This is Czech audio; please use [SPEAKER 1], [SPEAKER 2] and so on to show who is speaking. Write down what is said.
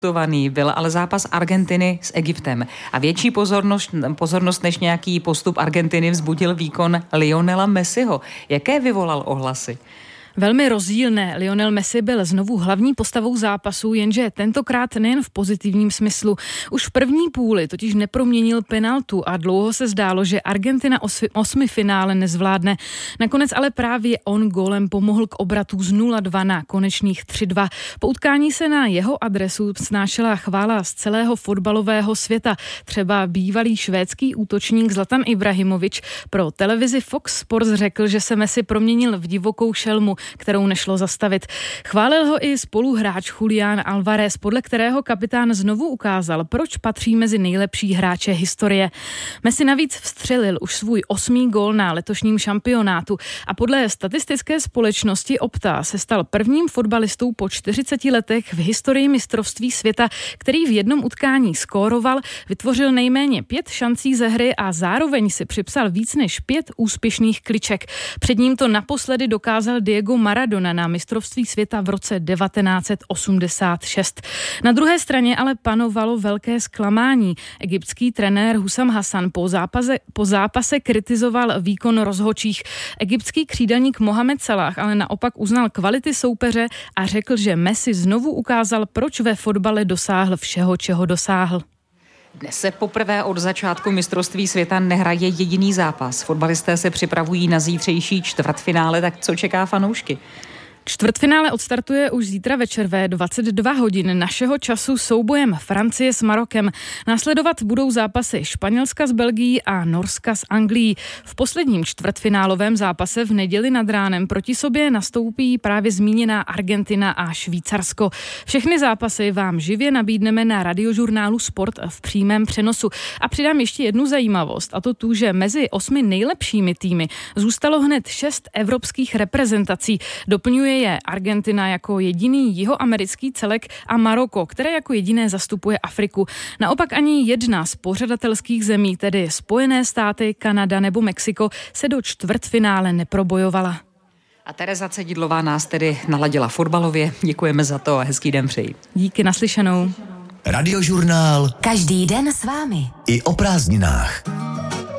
[SPEAKER 1] byl ale zápas Argentiny s Egyptem. A větší pozornost než nějaký postup Argentiny vzbudil výkon Lionela Messiho. Jaké vyvolal ohlasy?
[SPEAKER 2] Velmi rozdílné. Lionel Messi byl znovu hlavní postavou zápasu, jenže tentokrát nejen v pozitivním smyslu. Už v první půli totiž neproměnil penaltu a dlouho se zdálo, že Argentina osmifinále nezvládne. Nakonec ale právě on gólem pomohl k obratu z 0-2 na konečných 3-2. Po utkání se na jeho adresu snášela chvála z celého fotbalového světa. Třeba bývalý švédský útočník Zlatan Ibrahimovič pro televizi Fox Sports řekl, že se Messi proměnil v divokou šelmu, kterou nešlo zastavit. Chválil ho i spoluhráč Julián Alvarez, podle kterého kapitán znovu ukázal, proč patří mezi nejlepší hráče historie. Messi navíc vstřelil už svůj 8. gól na letošním šampionátu a podle statistické společnosti Opta se stal prvním fotbalistou po 40 letech v historii mistrovství světa, který v jednom utkání skóroval, vytvořil nejméně 5 šancí ze hry a zároveň si připsal víc než 5 úspěšných kliček. Před ním to naposledy dokázal Diego Maradona na mistrovství světa v roce 1986. Na druhé straně ale panovalo velké zklamání. Egyptský trenér Hussam Hassan po zápase kritizoval výkon rozhodčích. Egyptský křídelník Mohamed Salah ale naopak uznal kvality soupeře a řekl, že Messi znovu ukázal, proč ve fotbale dosáhl všeho, čeho dosáhl.
[SPEAKER 1] Dnes se poprvé od začátku mistrovství světa nehraje jediný zápas. Fotbalisté se připravují na zítřejší čtvrtfinále, tak co čeká fanoušky?
[SPEAKER 2] Čtvrtfinále odstartuje už zítra večer ve 22 hodin našeho času soubojem Francie s Marokem. Následovat budou zápasy Španělska s Belgií a Norska s Anglií. V posledním čtvrtfinálovém zápase v neděli nad ránem proti sobě nastoupí právě zmíněná Argentina a Švýcarsko. Všechny zápasy vám živě nabídneme na radiožurnálu Sport v přímém přenosu. A přidám ještě jednu zajímavost, a to tu, že mezi 8 nejlepšími týmy zůstalo hned 6 evropských reprezentací. Doplňuje je Argentina jako jediný jihoamerický celek a Maroko, které jako jediné zastupuje Afriku. Naopak ani jedna z pořadatelských zemí, tedy Spojené státy, Kanada nebo Mexiko, se do čtvrtfinále neprobojovala.
[SPEAKER 1] A Tereza Cedidlová nás tedy naladila fotbalově. Děkujeme za to a hezký den přeji.
[SPEAKER 2] Díky, naslyšenou.
[SPEAKER 3] Radiožurnál.
[SPEAKER 4] Každý den s vámi.
[SPEAKER 3] I o prázdninách.